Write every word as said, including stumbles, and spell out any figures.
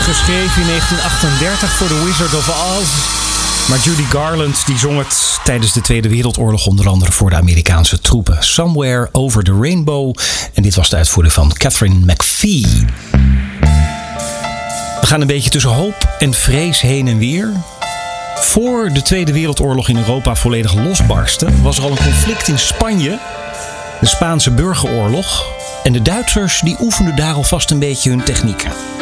geschreven in negentien achtendertig voor The Wizard of Oz. Maar Judy Garland die zong het tijdens de Tweede Wereldoorlog onder andere voor de Amerikaanse troepen. Somewhere Over the Rainbow. En dit was de uitvoering van Catherine McPhee. We gaan een beetje tussen hoop en vrees heen en weer. Voor de Tweede Wereldoorlog in Europa volledig losbarstte, was er al een conflict in Spanje. De Spaanse burgeroorlog. En de Duitsers die oefenden daar alvast een beetje hun technieken.